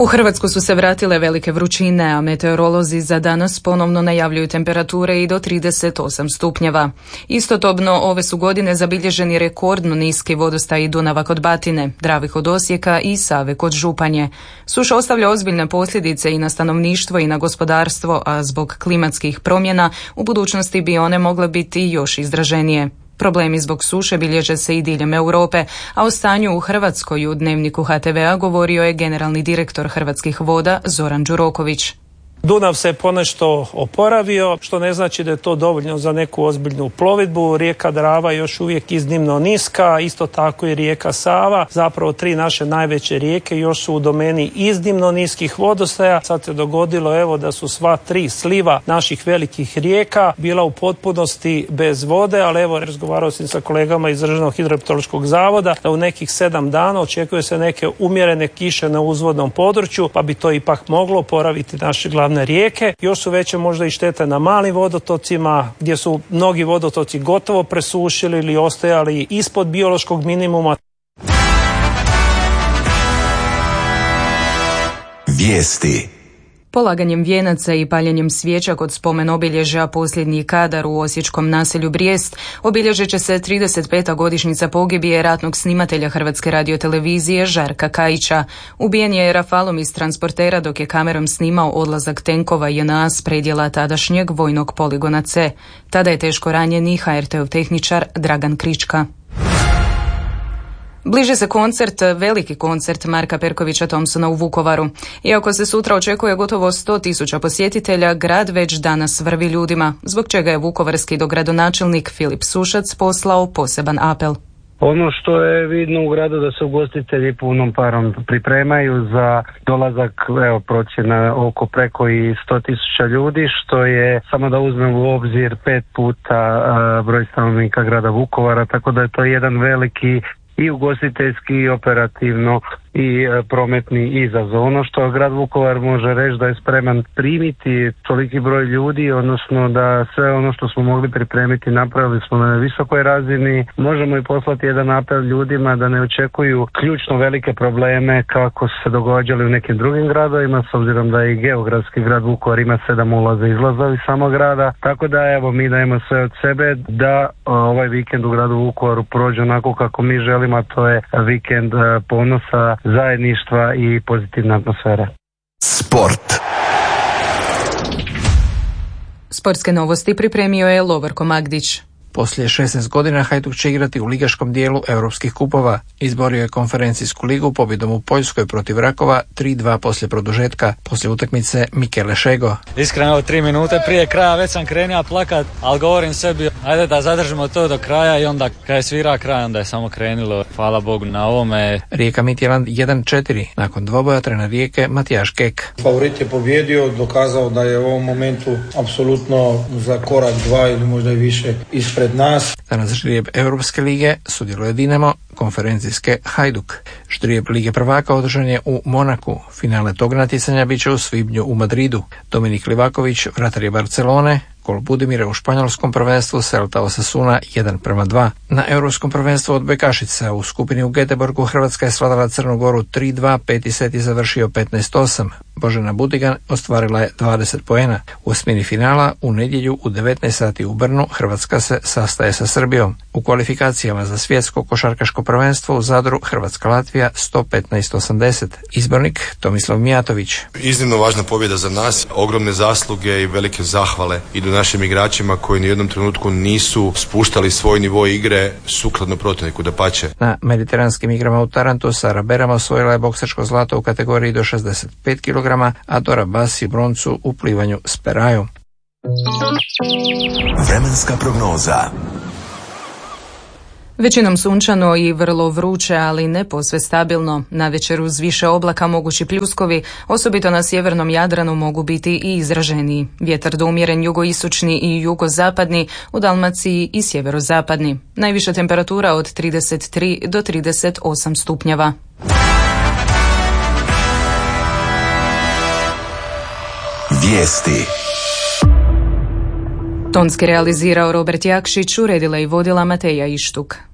U Hrvatsku su se vratile velike vrućine, a meteorolozi za danas ponovno najavljuju temperature i do 38 stupnjeva. Istodobno, ove su godine zabilježeni rekordno niski vodostaji Dunava kod Batine, Drave kod Osijeka i Save kod Županje. Suša ostavlja ozbiljne posljedice i na stanovništvo i na gospodarstvo, a zbog klimatskih promjena u budućnosti bi one mogle biti još izraženije. Problemi zbog suše bilježe se i diljem Europe, a o stanju u Hrvatskoj u Dnevniku HTV-a govorio je generalni direktor Hrvatskih voda Zoran Đuroković. Dunav se ponešto oporavio, što ne znači da je to dovoljno za neku ozbiljnu plovidbu. Rijeka Drava još uvijek iznimno niska, isto tako i rijeka Sava. Zapravo 3 naše najveće rijeke još su u domeni iznimno niskih vodostaja. Sad se dogodilo da su sva 3 sliva naših velikih rijeka bila u potpunosti bez vode, ali razgovarao sam sa kolegama iz Državnog hidrometeorološkog zavoda da u nekih 7 dana očekuje se neke umjerene kiše na uzvodnom području, pa bi to ipak moglo oporaviti naše glavne rijeke. Još su veće možda i štete na malim vodotocima, gdje su mnogi vodotoci gotovo presušili ili ostajali ispod biološkog minimuma. Vijesti. Polaganjem vijenaca i paljenjem svijeća kod spomen obilježja Posljednji kadar u osječkom naselju Brijest obilježit će se 35. godišnjica pogibije ratnog snimatelja Hrvatske radiotelevizije Žarka Kajića. Ubijen je rafalom iz transportera dok je kamerom snimao odlazak tenkova JNA s predjela tadašnjeg vojnog poligona C. Tada je teško ranjeni HRT-ov tehničar Dragan Krička. Bliže se veliki koncert Marka Perkovića Thompsona u Vukovaru. Iako se sutra očekuje gotovo 100.000 posjetitelja, grad već danas vrvi ljudima, zbog čega je vukovarski dogradonačelnik Filip Sušac poslao poseban apel. Ono što je vidno u gradu da se ugostitelji punom parom pripremaju za dolazak, procjena oko preko i 100.000 ljudi, što je, samo da uzmemo u obzir, 5 puta broj stanovnika grada Vukovara, tako da je to jedan veliki i ugostiteljski i operativno i prometni izazov. Ono što grad Vukovar može reći da je spreman primiti toliki broj ljudi, odnosno da sve ono što smo mogli pripremiti napravili smo na visokoj razini. Možemo i poslati jedan apel ljudima da ne očekuju ključno velike probleme kako su se događali u nekim drugim gradovima, s obzirom da i geografski grad Vukovar ima 7 ulaza i izlaza iz samog grada. Tako da mi dajemo sve od sebe da ovaj vikend u gradu Vukovaru prođe onako kako mi želimo, a to je vikend ponosa, zajedništva i pozitivna atmosfera. Sport. Sportske novosti pripremio je Lovorko Magdić. Poslije 16 godina Hajduk će igrati u ligaškom dijelu europskih kupova. Izborio je konferencijsku ligu pobjedom u Poljskoj protiv Rakova 3-2 poslije produžetka. Poslije utakmice Mikele Šego. Iskreno 3 minute prije kraja već sam krenio plakat, ali govorim sebi ajde da zadržimo to do kraja i onda kad je svira kraj onda je samo krenilo. Hvala Bogu na ovome. Rijeka Midtjylland 1-4. Nakon dvoboja trener Rijeke Matijaš Kek. Favorit je pobjedio, dokazao da je u ovom momentu apsolutno za korak 2 ili možda i više ispred nas. Danas ždrijeb Europske lige sudjeluje Dinamo, konferencijske Hajduk. Ždrijeb Lige prvaka održan je u Monaku. Finale tog natjecanja bit će u svibnju u Madridu. Dominik Livaković, vratar je Barcelone, gol Budimira u španjolskom prvenstvu Celta Osasuna 1-2. Na europskom prvenstvu od Bekašica u skupini u Göteborgu Hrvatska je svladala Crnu Goru 3-2, 5. set je završio 15-8. Božena Budigan ostvarila je 20 poena. U osmini finala u nedjelju u 19 sati u Brnu Hrvatska se sastaje sa Srbijom. U kvalifikacijama za svjetsko košarkaško prvenstvo u Zadru Hrvatska-Latvija 115-80. Izbornik Tomislav Mijatović. Iznimno važna pobjeda za nas, ogromne zasluge i velike zahvale idu našim igračima koji ni u jednom trenutku nisu spuštali svoj nivo igre sukladno protivniku, dapače. Na mediteranskim igrama u Tarantu Sara Berama osvojila je boksačko zlato u kategoriji do 65 kg, a Dora Basi broncu u plivanju s perajom. Vremenska prognoza. Većinom sunčano i vrlo vruće, ali ne posve stabilno. Navečer uz više oblaka mogući pljuskovi, osobito na sjevernom Jadranu mogu biti i izraženiji. Vjetar do umjeren jugoistočni i jugozapadni, u Dalmaciji i sjeverozapadni. Najviša temperatura od 33 do 38 stupnjeva. Vijesti. Tonski realizirao Robert Jakšić, uredila i vodila Mateja Ištuk.